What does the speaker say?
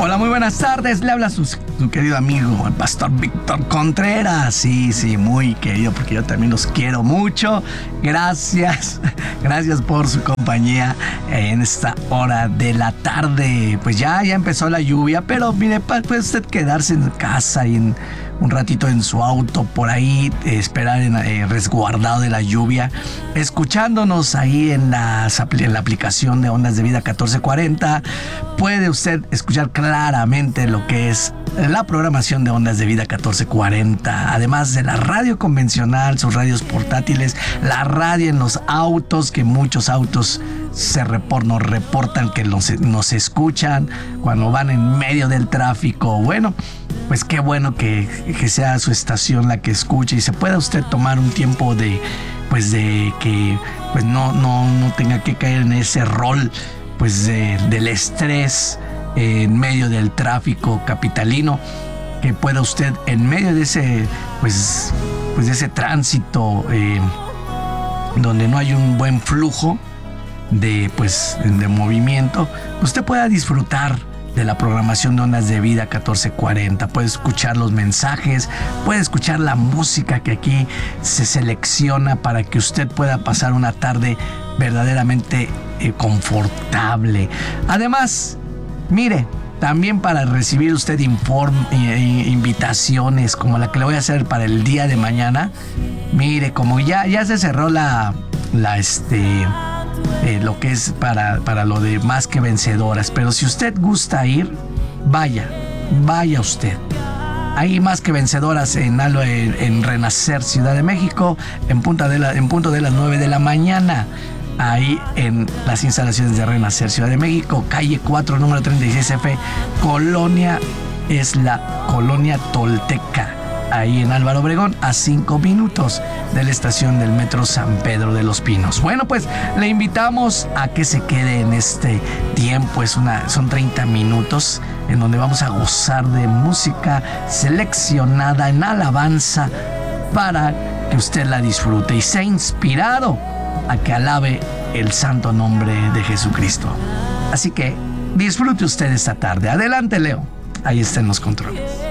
Hola, muy buenas tardes. Le habla su querido amigo, el pastor Víctor Contreras. Sí, muy querido, porque yo también los quiero mucho. Gracias por su compañía en esta hora de la tarde. Pues ya empezó la lluvia, pero mire, puede usted quedarse en casa y un ratito en su auto por ahí, esperar resguardado de la lluvia, escuchándonos ahí en la aplicación de Ondas de Vida 1440. Puede usted escuchar claramente lo que es la programación de Ondas de Vida 1440, además de la radio convencional, sus radios portátiles, la radio en los autos, que muchos autos nos reportan que nos escuchan cuando van en medio del tráfico. Bueno, pues qué bueno que sea su estación la que escuche y se pueda usted tomar un tiempo de que pues no tenga que caer en ese rol pues del estrés en medio del tráfico capitalino, que pueda usted en medio de ese de ese tránsito donde no hay un buen flujo de movimiento, usted pueda disfrutar de la programación de Ondas de Vida 1440. Puede escuchar los mensajes, puede escuchar la música que aquí se selecciona para que usted pueda pasar una tarde verdaderamente confortable. Además, mire, también para recibir usted invitaciones como la que le voy a hacer para el día de mañana. Mire, como ya se cerró lo que es para lo de Más que Vencedoras, pero si usted gusta ir, vaya usted. Hay Más que Vencedoras en Renacer, Ciudad de México, en punto de las 9 de la mañana. Ahí en las instalaciones de Renacer, Ciudad de México, calle 4, número 36F, es la Colonia Tolteca, ahí en Álvaro Obregón, a 5 minutos de la estación del metro San Pedro de los Pinos. Bueno, pues le invitamos a que se quede en este tiempo. Son 30 minutos en donde vamos a gozar de música seleccionada en alabanza para que usted la disfrute y sea inspirado a que alabe el santo nombre de Jesucristo. Así que disfrute usted esta tarde. Adelante, Leo. Ahí está en los controles.